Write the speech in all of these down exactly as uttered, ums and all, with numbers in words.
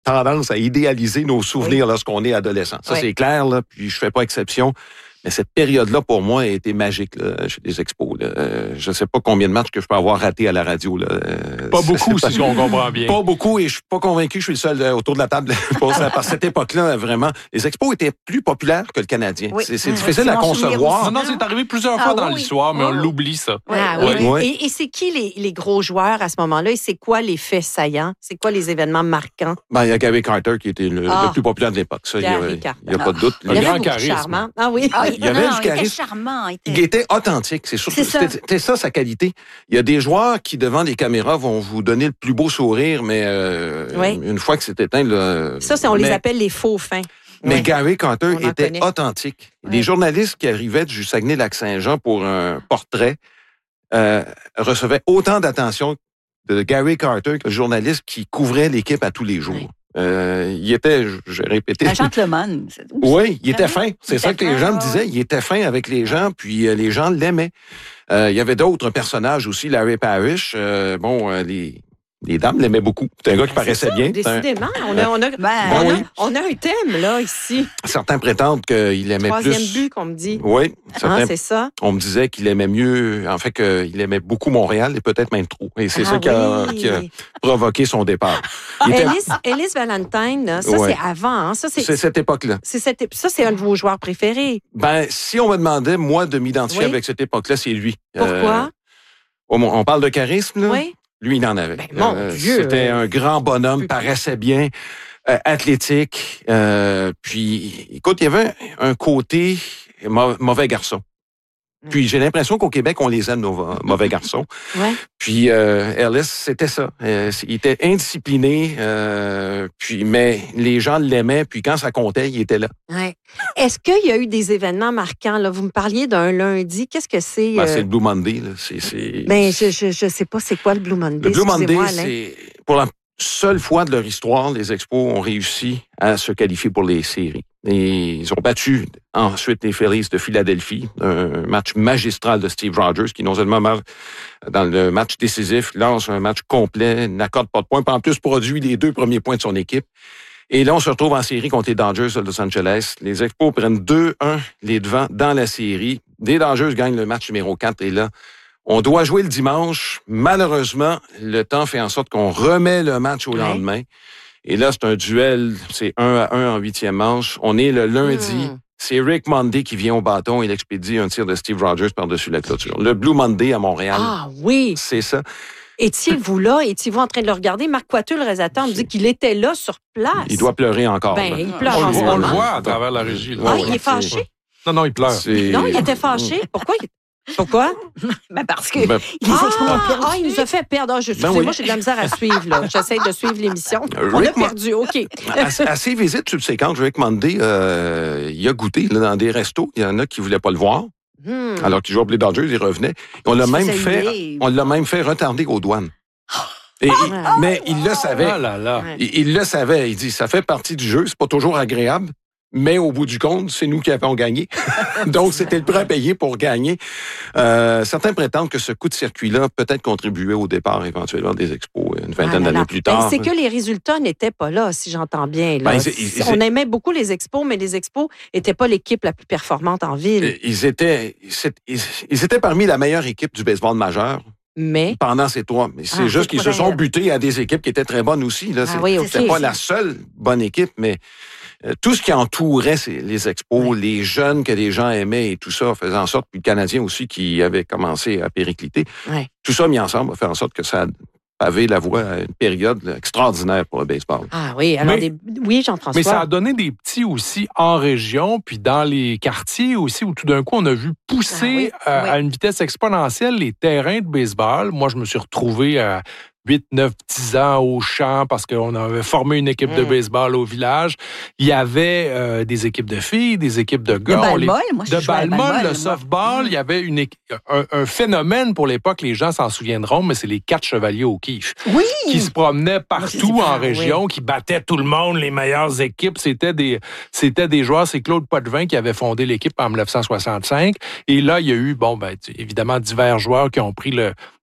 tendance à idéaliser nos souvenirs oui. lorsqu'on est adolescent. Ça, oui. c'est clair, là, puis je fais pas exception. Mais cette période-là, pour moi, a été magique là, chez les Expos. Là. Euh, je ne sais pas combien de matchs que je peux avoir ratés à la radio. Là. Euh, pas beaucoup, si on comprend bien. Pas beaucoup, et je suis pas convaincu que je suis le seul euh, autour de la table pour ça. Parce que cette époque-là, vraiment, les Expos étaient plus populaires que le Canadien. Oui. C'est, c'est difficile à concevoir. Non, non, c'est arrivé plusieurs fois ah, dans oui. l'histoire, mais oh. on l'oublie, ça. Ah, oui. Oui. Oui. Et, et c'est qui les, les gros joueurs à ce moment-là? Et c'est quoi les faits saillants? C'est quoi les événements marquants? Ben, il y a Gary Carter qui était le, ah. le plus populaire de l'époque. Ça, il n'y a, a pas de doute. Il y avait beaucoup de charme. Ah oui. Il y avait du charisme. Charmant, était... Il était authentique, c'est sûr. C'est ça. C'était, c'était ça sa qualité. Il y a des joueurs qui, devant les caméras, vont vous donner le plus beau sourire, mais euh, oui. une fois que c'est éteint... Là, ça, c'est, on mais, les appelle les faux fins. Mais oui. Gary Carter était connaît. authentique. Oui. Les journalistes qui arrivaient du Saguenay-Lac-Saint-Jean pour un portrait euh, recevaient autant d'attention de Gary Carter que le journaliste qui couvrait l'équipe à tous les jours. Oui. Euh, il était, j'ai répété... Un gentleman. Oui, il était fin. C'est il ça que les gens me disaient. Il était fin avec les gens, puis euh, les gens l'aimaient. Euh, il y avait d'autres personnages aussi. Larry Parrish, euh, bon, euh, les... Les dames l'aimaient beaucoup. C'est un gars qui ben, paraissait ça, bien. Décidément. On a, on, a, ben, on, a, on a un thème, là, ici. Certains prétendent qu'il aimait Troisième plus... Troisième but, qu'on me dit. Oui. Ah, c'est ça. On me disait qu'il aimait mieux... En fait, qu'il aimait beaucoup Montréal et peut-être même trop. Et c'est ah, ça qui a, oui. qui a provoqué son départ. Était... Ellis, Ellis Valentine, ça, ouais. c'est avant. Hein? Ça, c'est... c'est cette époque-là. C'est cette... Ça, c'est un de vos joueurs préférés. Ben, si on me demandait, moi, de m'identifier oui. avec cette époque-là, c'est lui. Pourquoi? Euh, on parle de charisme, là? Oui. Lui, il en avait. Ben, mon euh, Dieu! C'était un grand bonhomme, paraissait bien, euh, athlétique. Euh, puis, écoute, il y avait un côté mauvais garçon. Puis, j'ai l'impression qu'au Québec, on les aime, nos mauvais garçons. Ouais. Puis, euh, Ellis, c'était ça. Euh, il était indiscipliné, euh, puis, mais les gens l'aimaient, puis quand ça comptait, il était là. Ouais. Est-ce qu'il y a eu des événements marquants? Là? Vous me parliez d'un lundi. Qu'est-ce que c'est? Ben, euh... c'est le Blue Monday. Là. C'est, c'est... Ben, je, je, je sais pas c'est quoi le Blue Monday. Le Blue Monday, c'est pour la seule fois de leur histoire, les Expos ont réussi à se qualifier pour les séries. Et ils ont battu ensuite les Phillies de Philadelphie, un match magistral de Steve Rogers, qui non seulement dans le match décisif lance un match complet, n'accorde pas de points, puis en plus produit les deux premiers points de son équipe. Et là, on se retrouve en série contre les Dodgers de Los Angeles. Les Expos prennent deux un les devants dans la série. Les Dodgers gagnent le match numéro quatre. Et là, on doit jouer le dimanche. Malheureusement, le temps fait en sorte qu'on remet le match au lendemain. Ouais. Et là, c'est un duel, c'est un à un en huitième manche. On est le lundi. Mmh. C'est Rick Monday qui vient au bâton. Il expédie un tir de Steve Rogers par-dessus la clôture. Le Blue Monday à Montréal. Ah oui! C'est ça. Étiez-vous là? Étiez-vous en train de le regarder? Marc Coiteux, le réalisateur, me dit qu'il était là sur place. Il doit pleurer encore. Ben, il pleure on, en le, ce on moment. le voit à travers la régie. Là. Ah, ouais, il est fâché? C'est... Non, non, il pleure. C'est... Non, il était fâché. Pourquoi? Il... Pourquoi? Ben parce que... Ben... Ah, ah, il nous a fait perdre. Je, ben oui. Moi, j'ai de la misère à suivre. Là. J'essaie de suivre l'émission. On Rick a perdu, OK. à, à ses visites subséquentes, Rick Monday, euh, il a goûté là, dans des restos. Il y en a qui ne voulaient pas le voir. Hmm. Alors qu'il jouait pour les Dodgers, il revenait. On l'a, même fait, on l'a même fait retarder aux douanes. Et, ah, il, mais il le savait. Oh là là. Il, il le savait. Il dit, ça fait partie du jeu. C'est pas toujours agréable. Mais au bout du compte, c'est nous qui avons gagné. Donc, c'était le prêt à payer pour gagner. Euh, certains prétendent que ce coup de circuit-là peut-être contribuait au départ éventuellement des Expos une vingtaine ah, d'années plus tard. Ben, c'est que les résultats n'étaient pas là, si j'entends bien. Là. Ben, ils, ils, On aimait beaucoup les Expos, mais les Expos n'étaient pas l'équipe la plus performante en ville. Ils étaient, ils, ils étaient parmi la meilleure équipe du baseball majeur. Mais... Pendant ces trois. Mais c'est ah, juste qu'ils se sont butés à des équipes qui étaient très bonnes aussi. Là. Ah, oui, okay. C'était pas la seule bonne équipe, mais euh, tout ce qui entourait les Expos, oui. les jeunes que les gens aimaient et tout ça, faisait en sorte, puis le Canadien aussi qui avait commencé à péricliter, oui. tout ça mis ensemble a fait en sorte que ça a pavé la voie à une période là, extraordinaire pour le baseball. Ah oui, alors mais, des... oui, Jean-François. Mais ça a donné des petits aussi en région, puis dans les quartiers aussi, où tout d'un coup, on a vu pousser ah, oui, euh, oui. à une vitesse exponentielle les terrains de baseball. Moi, je me suis retrouvé à huit, neuf, dix ans au champ parce qu'on avait formé une équipe mmh. de baseball au village. Il y avait euh, des équipes de filles, des équipes de gars. De balle-molle, moi, je De balle-molle, le softball. Mmh. Il y avait une, un, un phénomène pour l'époque, les gens s'en souviendront, mais c'est les quatre chevaliers au Kief. Oui! Qui se promenaient partout moi, en région, oui. qui battaient tout le monde, les meilleures équipes. C'était des, c'était des joueurs. C'est Claude Potvin qui avait fondé l'équipe en dix-neuf cent soixante-cinq. Et là, il y a eu, bon, ben, évidemment, divers joueurs qui ont pris le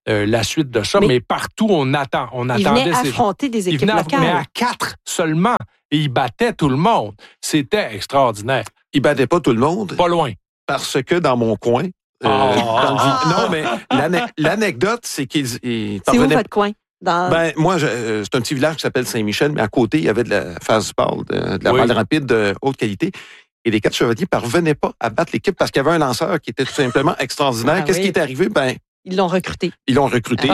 euh, la suite de ça, mais, mais partout, on attend. On il attendait venait ces affronter gens. des équipes il venait locales. Mais à quatre seulement. Et il battait tout le monde. C'était extraordinaire. Il battait pas tout le monde. Pas loin. Parce que dans mon coin... Euh, oh. dans le... Non, mais l'ane... l'anecdote, c'est qu'il... Il c'est où votre coin? Dans... Ben, moi, je, c'est un petit village qui s'appelle Saint-Michel, mais à côté, il y avait de la fastball, de, de la oui. balle rapide de haute qualité. Et les quatre chevaliers parvenaient pas à battre l'équipe parce qu'il y avait un lanceur qui était tout simplement extraordinaire. Ah, Qu'est-ce oui. qui est arrivé? Ben, ils l'ont recruté. Ils l'ont recruté.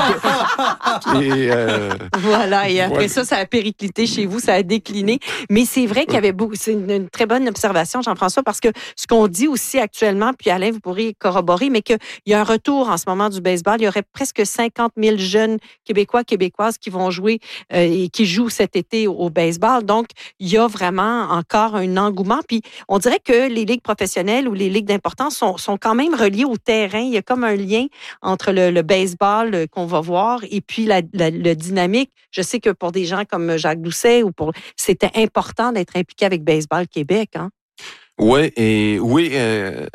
Ah. et, euh... Voilà, et après ouais. ça, ça a périclité chez vous, ça a décliné. Mais c'est vrai qu'il y avait beaucoup... C'est une, une très bonne observation, Jean-François, parce que ce qu'on dit aussi actuellement, puis Alain, vous pourriez corroborer, mais qu'il y a un retour en ce moment du baseball. Il y aurait presque cinquante mille jeunes Québécois, Québécoises qui vont jouer euh, et qui jouent cet été au, au baseball. Donc, il y a vraiment encore un engouement. Puis, on dirait que les ligues professionnelles ou les ligues d'importance sont, sont quand même reliées au terrain. Il y a comme un lien entre le, le baseball qu'on va voir et puis la, la, le dynamique. Je sais que pour des gens comme Jacques Doucet, ou pour, c'était important d'être impliqué avec Baseball Québec. Hein? Oui, et oui. Euh,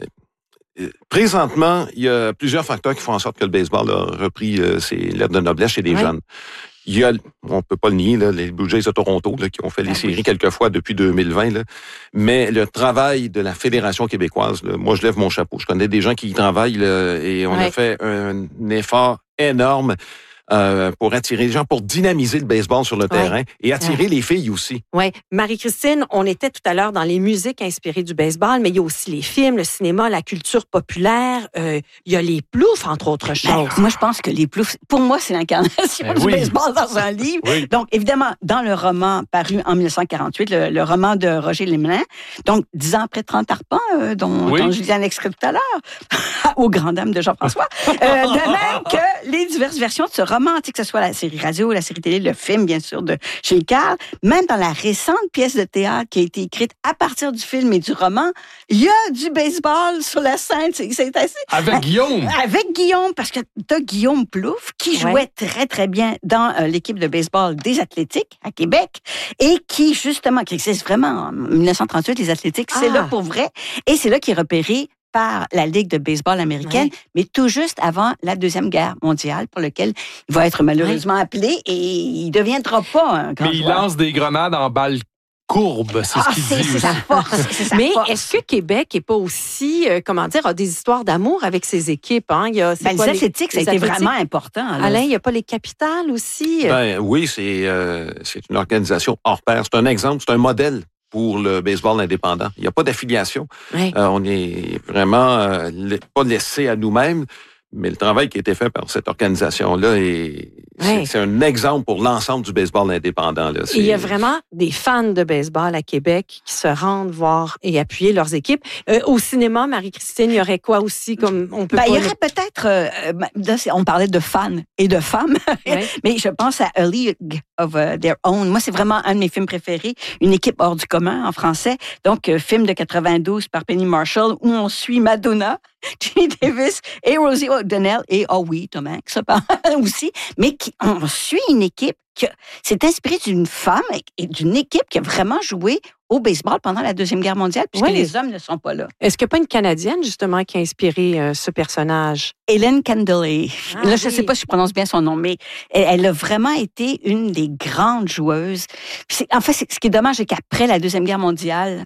présentement, il y a plusieurs facteurs qui font en sorte que le baseball a repris euh, ses lettres de noblesse chez les ouais. jeunes. Il y a, on peut pas le nier, là, les Blue Jays de Toronto là, qui ont fait les ah, séries oui. quelques fois depuis deux mille vingt. Là. Mais le travail de la Fédération québécoise, là, moi je lève mon chapeau. Je connais des gens qui y travaillent là, et on ouais. a fait un effort énorme euh, pour attirer les gens, pour dynamiser le baseball sur le ouais. terrain et attirer ouais. les filles aussi. Oui. Marie-Christine, on était tout à l'heure dans les musiques inspirées du baseball, mais il y a aussi les films, le cinéma, la culture populaire. Euh, il y a les ploufs, entre autres choses. Ben, moi, je pense que les ploufs, pour moi, c'est l'incarnation ben, du oui. baseball dans un livre. Oui. Donc, évidemment, dans le roman paru en dix-neuf cent quarante-huit, le, le roman de Roger Lemelin, donc dix ans après trente arpents, euh, dont, oui. dont Juliane extrait tout à l'heure, aux grandes dames de Jean-François, euh, de même que les diverses versions de ce roman, que ce soit la série radio, la série télé, le film, bien sûr, de chez Carl, même dans la récente pièce de théâtre qui a été écrite à partir du film et du roman, il y a du baseball sur la scène. C'est, c'est assez... Avec Guillaume. Avec Guillaume, parce que tu as Guillaume Plouffe qui jouait ouais. très, très bien dans euh, l'équipe de baseball des Athlétiques à Québec et qui, justement, qui existe vraiment en dix-neuf cent trente-huit, les Athlétiques, ah. c'est là pour vrai. Et c'est là qu'il est repéré par la Ligue de baseball américaine, ouais. mais tout juste avant la Deuxième Guerre mondiale, pour laquelle il va être malheureusement ouais. appelé et il ne deviendra pas un grand Mais il joueur. lance des grenades en balles courbes, c'est ah, ce qu'il c'est, dit c'est aussi. Sa force, c'est sa mais force. Est-ce que Québec n'est pas aussi, euh, comment dire, a des histoires d'amour avec ses équipes? Hein? Il y a, c'est ben, quoi, les athlétiques, ça a été vraiment important. Alors. Alain, il n'y a pas les capitales aussi? Ben, oui, c'est, euh, c'est une organisation hors pair. C'est un exemple, c'est un modèle pour le baseball indépendant. Il n'y a pas d'affiliation. Oui. Euh, on est vraiment euh, pas laissé à nous-mêmes, mais le travail qui a été fait par cette organisation-là, est, oui. c'est, c'est un exemple pour l'ensemble du baseball indépendant. Là. Il y a vraiment des fans de baseball à Québec qui se rendent voir et appuyer leurs équipes. Euh, au cinéma, Marie-Christine, il y aurait quoi aussi? Comme on peut ben, pas... Il y aurait peut-être... Euh, là, on parlait de fans et de femmes, oui. mais je pense à A League of uh, Their Own. Moi, c'est vraiment un de mes films préférés, Une équipe hors du commun en français. Donc, euh, film de quatre-vingt-douze par Penny Marshall, où on suit Madonna, Jenny Davis et Rosie O'Donnell, et oh oui, Tom Hanks, ça aussi, mais qui, on suit une équipe qui s'est inspirée d'une femme et d'une équipe qui a vraiment joué au baseball pendant la Deuxième Guerre mondiale, puisque oui. les hommes ne sont pas là. Est-ce qu'il n'y a pas une Canadienne, justement, qui a inspiré euh, ce personnage? Hélène Candelay. Ah, là, oui. je ne sais pas si je prononce bien son nom, mais elle, elle a vraiment été une des grandes joueuses. C'est, en fait, c'est, ce qui est dommage, c'est qu'après la Deuxième Guerre mondiale,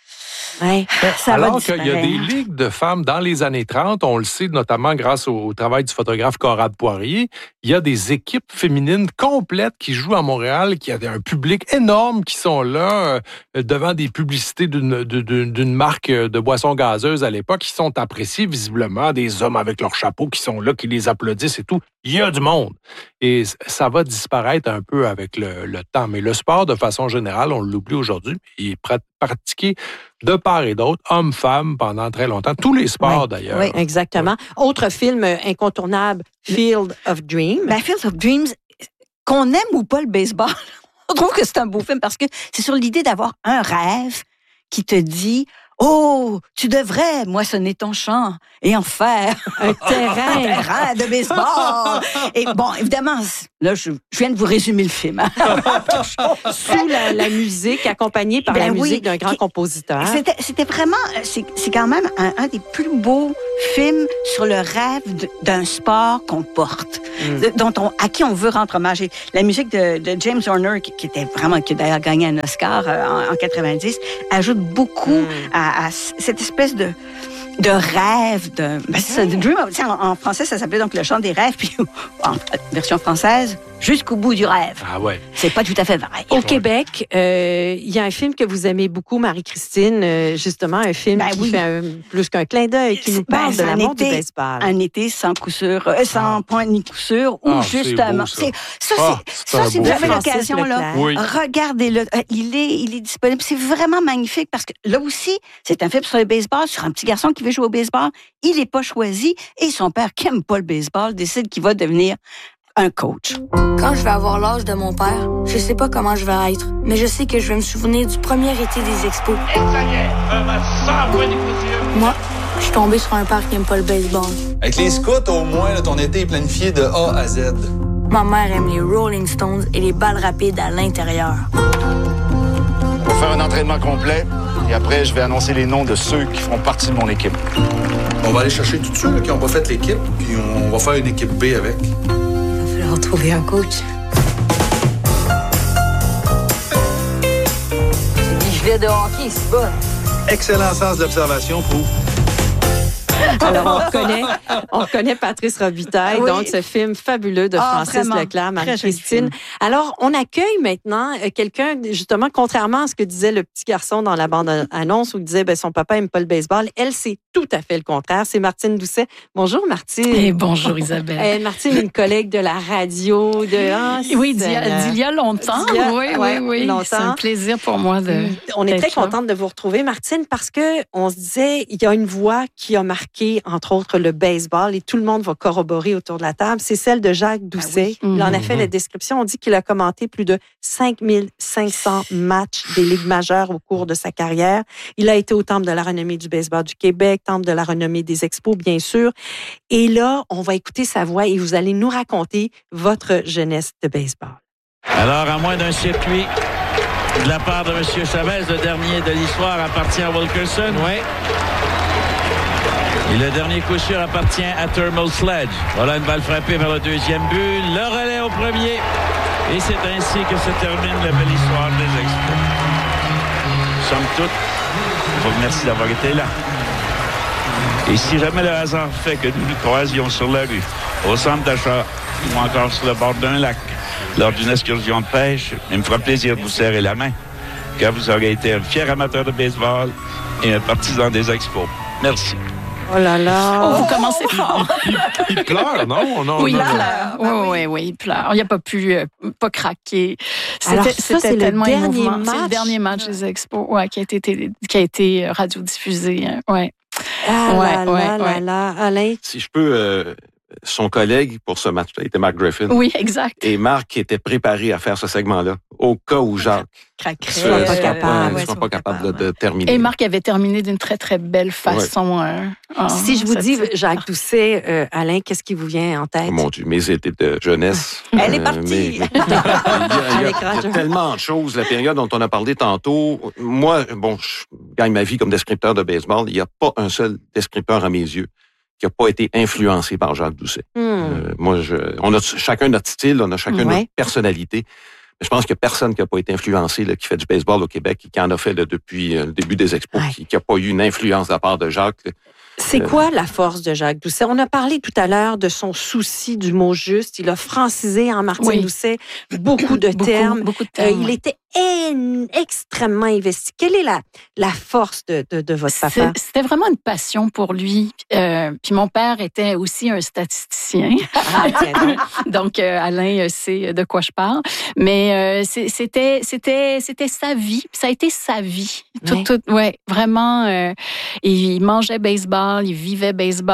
ouais, ça alors va qu'il y a des ligues de femmes dans les années trente, on le sait notamment grâce au travail du photographe Conrad Poirier, il y a des équipes féminines complètes qui jouent à Montréal, qui a un public énorme qui sont là euh, devant des publicités d'une, d'une, d'une marque de boissons gazeuses à l'époque, qui sont appréciées visiblement, des hommes avec leurs chapeaux qui sont là, qui les applaudissent et tout. Il y a du monde. Et ça va disparaître un peu avec le, le temps. Mais le sport, de façon générale, on l'oublie aujourd'hui, il est pratiqué de part et d'autre, hommes, femmes, pendant très longtemps. Tous les sports, oui, d'ailleurs. Oui, exactement. Oui. Autre film incontournable, Field of Dreams. Ben, Field of Dreams, qu'on aime ou pas le baseball, on trouve que c'est un beau film parce que c'est sur l'idée d'avoir un rêve qui te dit... Oh, tu devrais moissonner ton champ et en faire un terrain, un terrain de baseball. Et bon, évidemment, là, je, je viens de vous résumer le film. Sous la, la musique, accompagnée par ben la musique oui, d'un grand compositeur. C'était, c'était vraiment, c'est, c'est quand même un, un des plus beaux films sur le rêve de, d'un sport qu'on porte, mm. de, dont on, à qui on veut rendre hommage. Et la musique de, de James Horner, qui, qui était vraiment, qui a d'ailleurs gagné un Oscar euh, en, en quatre-vingt-dix, ajoute beaucoup mm. à, à cette espèce de de rêve, de, ben c'est ça, de dream of, en, en français, ça s'appelait donc le chant des rêves, puis en version française, jusqu'au bout du rêve. Ah ouais. C'est pas tout à fait vrai. Au ouais. Québec, il euh, y a un film que vous aimez beaucoup, Marie-Christine, euh, justement, un film ben qui oui. fait un, plus qu'un clin d'œil, qui nous parle ben, de l'amour du baseball. Un été sans coup sûr, euh, sans ah. point ni coup sûr, ou ah, justement, c'est, beau, ça. C'est, ça, ah, c'est, ça, si vous avez l'occasion, là, oui. regardez-le. Il est, il est disponible. C'est vraiment magnifique parce que là aussi, c'est un film sur le baseball, sur un petit garçon qui veut jouer au baseball. Il n'est pas choisi et son père, qui n'aime pas le baseball, décide qu'il va devenir un coach. Quand je vais avoir l'âge de mon père, je sais pas comment je vais être, mais je sais que je vais me souvenir du premier été des expos. Et ça y est, un match sans point de Moi, je suis tombée sur un père qui aime pas le baseball. Avec les scouts, au moins, là, ton été est planifié de A à Z. Ma mère aime les Rolling Stones et les balles rapides à l'intérieur. On va faire un entraînement complet et après, je vais annoncer les noms de ceux qui feront partie de mon équipe. On va aller chercher tous ceux là, qui n'ont pas fait l'équipe, puis on va faire une équipe B avec. Retrouver un coach. C'est des gilets de hockey, c'est bon. Excellent sens d'observation pour... Alors, on reconnaît, on reconnaît Patrice Robitaille, oui. donc ce film fabuleux de ah, Francis vraiment, Leclerc, Marie-Christine. Alors, on accueille maintenant quelqu'un, justement, contrairement à ce que disait le petit garçon dans la bande-annonce, où il disait ben, son papa n'aime pas le baseball. Elle, c'est tout à fait le contraire. C'est Martine Doucet. Bonjour, Martine. Et bonjour, Isabelle. Euh, Martine, une collègue de la radio. De, ah, oui, d'il y, a, d'il y a longtemps. D'il y a, oui, ouais, oui, oui. Longtemps. C'est un plaisir pour moi de. On est très là. Contente de vous retrouver, Martine, parce que on se disait, il y a une voix qui a marqué, entre autres, le baseball, et tout le monde va corroborer autour de la table. C'est celle de Jacques Doucet. Ah oui. Il en a fait la description. On dit qu'il a commenté plus de cinq mille cinq cents matchs des ligues majeures au cours de sa carrière. Il a été au Temple de la renommée du baseball du Québec, Temple de la renommée des expos, bien sûr. Et là, on va écouter sa voix et vous allez nous raconter votre jeunesse de baseball. Alors, à moins d'un circuit de la part de M. Chavez, le dernier de l'histoire appartient à Wilkerson. Oui. Et le dernier coup sûr appartient à Thermal Sledge. Voilà une balle frappée vers le deuxième but. Le relais au premier. Et c'est ainsi que se termine la belle histoire des expos. Somme toute, je vous remercie d'avoir été là. Et si jamais le hasard fait que nous nous croisions sur la rue, au centre d'achat ou encore sur le bord d'un lac, lors d'une excursion de pêche, il me fera plaisir de vous serrer la main, car vous aurez été un fier amateur de baseball et un partisan des expos. Merci. Oh là là! Oh, vous commencez fort. il, il pleure, non? non oui, non, il pleure. Oui, oui, oui, il pleure. Il n'a pas pu, euh, pas craquer. C'était, Alors, ça, c'était c'est tellement le dernier match. C'est le dernier match des expos, ouais, qui a été, qui a été radiodiffusé. Ouais. Ah ouais, là, ouais, là, ouais. là, là, Alain. Si je peux, euh, son collègue pour ce match-là était Mark Griffin. Oui, exact. Et Marc était préparé à faire ce segment-là, au cas où Jacques ne soit pas capable, ouais, soit pas capable de, de terminer. Et Marc avait terminé d'une très, très belle façon. Ouais. Euh, oh, si je vous dis Jacques Doucet, euh, Alain, qu'est-ce qui vous vient en tête? Oh mon Dieu, mes étés de jeunesse. Elle euh, est partie! Mais, mais, il y a, il y a, il y a tellement de choses. La période dont on a parlé tantôt, moi, bon, je gagne ma vie comme descripteur de baseball. Il n'y a pas un seul descripteur à mes yeux qui n'a pas été influencé par Jacques Doucet. Hmm. Euh, moi, je, on a chacun notre style, on a chacun ouais. notre personnalité. Mais je pense qu'il n'y a personne qui n'a pas été influencé, là, qui fait du baseball au Québec et qui en a fait là, depuis euh, le début des expos, ouais. qui n'a pas eu une influence de la part de Jacques. Là. C'est euh, quoi la force de Jacques Doucet? On a parlé tout à l'heure de son souci du mot juste. Il a francisé en Martine oui. Doucet beaucoup de beaucoup, termes. Beaucoup de termes euh, il oui. était en, extrêmement investi. Quelle est la, la force de, de, de votre C'est, papa? C'était vraiment une passion pour lui. Euh, puis mon père était aussi un statisticien. Ah, tiens, donc, euh, Alain sait de quoi je parle. Mais euh, c'est, c'était, c'était, c'était sa vie. Ça a été sa vie. Tout, ouais. Tout, ouais, vraiment. Euh, il mangeait baseball, il vivait baseball.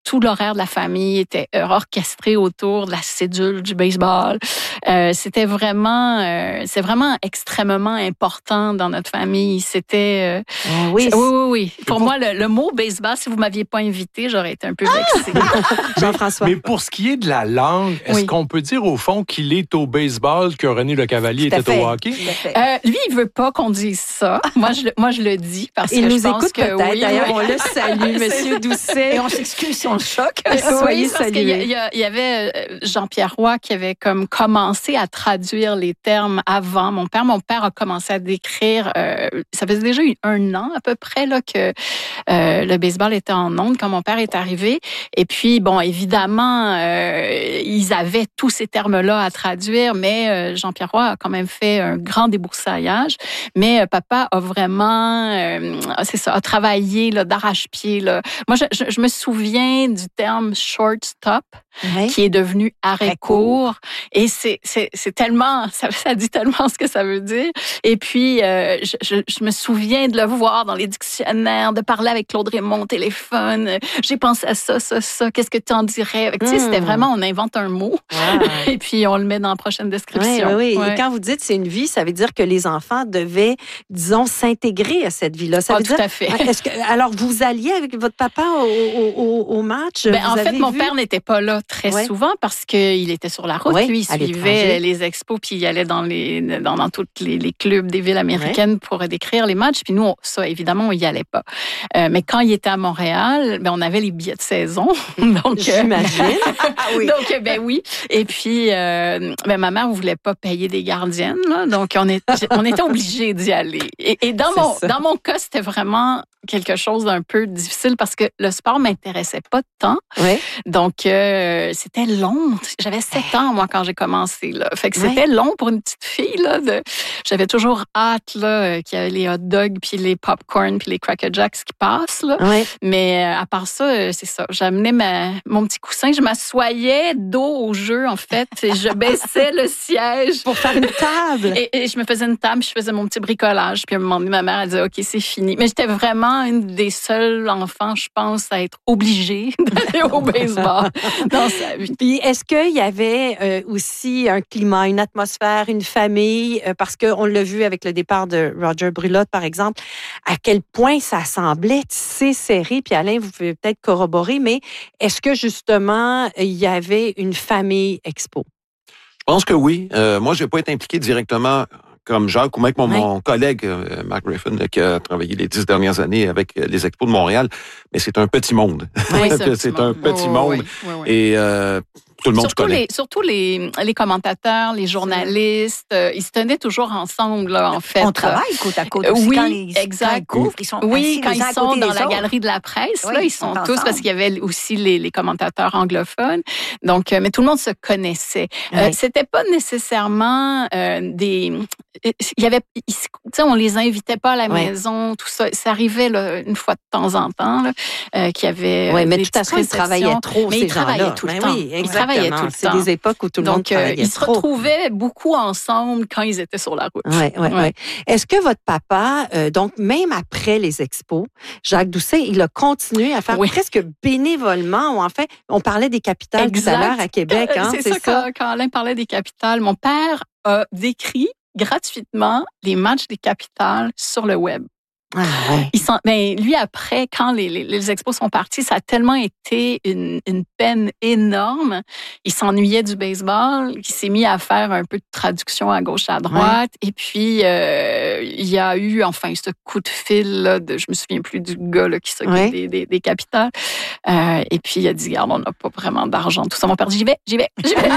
tout l'horaire de la famille était orchestré autour de la cédule du baseball. Euh, c'était vraiment, euh, c'est vraiment extrêmement important dans notre famille. C'était, euh, oh oui, oui, oui, oui. Pour, pour moi, le, le mot baseball, si vous m'aviez pas invité, j'aurais été un peu vexée. Jean-François. Mais pour ce qui est de la langue, est-ce oui. qu'on peut dire au fond qu'il est au baseball que René Lecavalier était fait. au hockey? Euh, lui, il veut pas qu'on dise ça. Moi, je, moi, je le dis parce il que nous je pense écoute que peut-être. oui. D'ailleurs, oui. on le salue, Monsieur Doucet. Et on s'excuse si on le choque. Soyez oui, parce qu'il salués. y, y, y avait Jean-Pierre Roy qui avait comme commencé à traduire les termes avant mon père. Mon père a commencé à décrire, euh, ça faisait déjà un an à peu près là, que euh, le baseball était en ondes quand mon père est arrivé. Et puis, bon, évidemment, euh, ils avaient tous ces termes-là à traduire, mais euh, Jean-Pierre Roy a quand même fait un grand déboursaillage. Mais euh, papa a vraiment, euh, c'est ça, a travaillé là, d'arrache-pied. Là. Moi, je, je, je me souviens du terme shortstop, oui. qui est devenu arrêt court. Et c'est, c'est, c'est tellement, ça, ça dit tellement ce que ça veut dire. Et puis, euh, je, je, je me souviens de le voir dans les dictionnaires, de parler avec Claude Raymond au téléphone. J'ai pensé à ça, ça, ça. Qu'est-ce que tu en dirais? Mmh. Tu sais, c'était vraiment, on invente un mot. Wow. Et puis, on le met dans la prochaine description. Oui, oui, oui. Ouais. Et quand vous dites c'est une vie, ça veut dire que les enfants devaient, disons, s'intégrer à cette vie-là. Ça ah, veut tout dire, à fait. Est-ce que, alors, vous alliez avec votre papa au, au, au match? Ben, en fait, mon vu? père n'était pas là très ouais. souvent parce qu'il était sur la route. Ouais, lui, il suivait les expos, puis il allait dans les dans, dans tous les, les clubs des villes américaines ouais. pour décrire les matchs. Puis nous, on, ça, évidemment, on n'y allait pas. Euh, mais quand il était à Montréal, ben, on avait les billets de saison. Donc, j'imagine. ah, oui. Donc, ben oui. Et puis, euh, ben, ma mère ne voulait pas payer des gardiennes. Là, donc, on, est, on était obligés d'y aller. Et, et dans, mon, dans mon cas, c'était vraiment quelque chose d'un peu difficile parce que le sport m'intéressait pas tant. Oui. Donc, euh, c'était long. J'avais sept ans, moi, quand j'ai commencé. Là. Fait que c'était oui. long pour une petite fille. Là, de... J'avais toujours hâte là, qu'il y ait les hot dogs, puis les popcorn, puis les Cracker Jacks qui passent. Là. Oui. Mais euh, à part ça, c'est ça. J'amenais ma, mon petit coussin, je m'assoyais dos au jeu, en fait. Et je baissais le siège. Pour faire une table. Et, et je me faisais une table, puis je faisais mon petit bricolage. Puis à un moment donné, ma mère, elle disait, OK, c'est fini. Mais j'étais vraiment une des seuls enfants, je pense, à être obligée d'aller au baseball dans sa vie. Puis est-ce qu'il y avait euh, aussi un climat, une atmosphère, une famille, euh, parce qu'on l'a vu avec le départ de Roger Brulotte, par exemple, à quel point ça semblait tissé serré, puis Alain, vous pouvez peut-être corroborer, mais est-ce que justement, il y avait une famille expo? Je pense que oui. Euh, moi, je n'ai pas été impliqué directement comme Jacques ou même mon, oui. mon collègue euh, Mark Griffin là, qui a travaillé les dix dernières années avec les Expos de Montréal, mais c'est un petit monde. Oui, c'est un c'est petit un monde. petit oui, monde. Oui, oui, oui. Et euh, tout le monde surtout se connaît. Les, surtout les, les commentateurs, les journalistes, euh, ils se tenaient toujours ensemble, là, en fait. On travaille côte à côte aussi. Oui, quand les, exact. Quand ils couvrent, ils sont oui, quand ils sont dans la autres. galerie de la presse, oui, là, ils sont tous, parce qu'il y avait aussi les, les commentateurs anglophones. Donc, euh, mais tout le monde se connaissait. Oui. Euh, c'était pas nécessairement euh, des... Il y avait... Tu sais, on les invitait pas à la oui. maison, tout ça. Ça arrivait là, une fois de temps en temps, là, euh, qu'il y avait Oui, mais des de toute façon, ils travaillaient trop, mais ces ils travaillaient gens-là. tout le ben temps. Oui, ils travaillaient tout le C'est temps. des époques où tout le Donc, monde travaillait euh, ils se trop. retrouvaient beaucoup ensemble quand ils étaient sur la route. Oui, oui, oui. Est-ce que votre papa, euh, donc même après les expos, Jacques Doucet, il a continué à faire oui. presque bénévolement, ou en fait, on parlait des capitales exact. Tout à l'heure à Québec. Hein, c'est, c'est ça, ça. Quand, quand Alain parlait des capitales, mon père a décrit gratuitement les matchs des capitales sur le web. Ah, ouais. Il s'en, ben, lui, après, quand les, les, les expos sont partis, ça a tellement été une, une peine énorme. Il s'ennuyait du baseball. Il s'est mis à faire un peu de traduction à gauche, à droite. Ouais. Et puis, euh, il y a eu, enfin, ce coup de fil, là, de, je me souviens plus du gars là, qui s'occupe ouais. des, des, des capitales. Euh, et puis, il a dit, regarde, on n'a pas vraiment d'argent. Tout ça, mon père dit, j'y vais, j'y vais, j'y vais.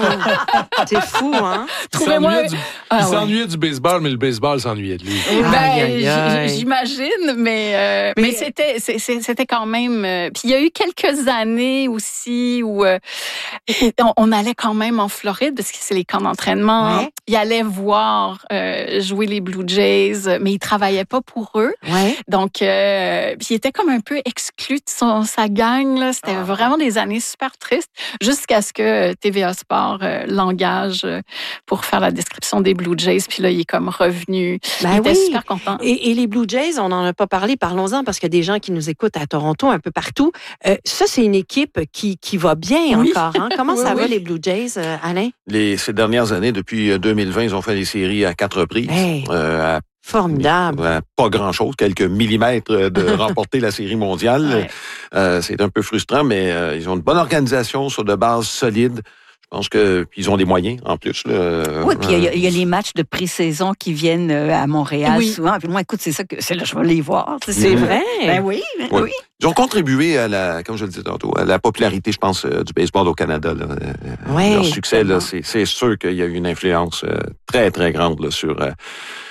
C'est fou, hein? Trouvez-moi... Il s'ennuyait, du, ah, il s'ennuyait ouais. du baseball, mais le baseball s'ennuyait de lui. Ben, aïe, aïe, aïe. J'imagine, mais, euh, mais, mais c'était, c'est, c'était quand même... Euh, puis il y a eu quelques années aussi où euh, on, on allait quand même en Floride, parce que c'est les camps d'entraînement. Ouais. Il allait voir euh, jouer les Blue Jays, mais il travaillait pas pour eux. Ouais. Donc, euh, puis il était comme un peu exclu de son, sa gang. Là. C'était ah. vraiment des années super tristes, jusqu'à ce que T V A Sport euh, l'engage pour faire la description des Blue Jays. Puis là, il est comme revenu. Ben il était oui. super content. Et, et les Blue Jays, on n'en a pas parlé, parlons-en, parce qu'il y a des gens qui nous écoutent à Toronto, un peu partout. Euh, ça, c'est une équipe qui, qui va bien oui. encore. Hein? Comment oui, ça oui. va, les Blue Jays, euh, Alain? Les, ces dernières années, depuis deux mille vingt, ils ont fait des séries à quatre reprises. Hey. Euh, à Formidable. À pas grand-chose, quelques millimètres de remporter la série mondiale. Ouais. Euh, c'est un peu frustrant, mais euh, ils ont une bonne organisation sur de bases solides. Je pense qu'ils ont des moyens, en plus. Là. Oui, puis il y, y a les matchs de pré-saison qui viennent à Montréal oui. souvent. Puis moi, écoute, c'est ça que c'est là je vais les voir. C'est, c'est vrai? Ben oui, ben oui. oui. Ils ont contribué à la, comme je le disais tantôt, à la popularité, je pense, du baseball au Canada. Là. Oui, leur succès, là, c'est, c'est sûr qu'il y a eu une influence très, très grande là, sur...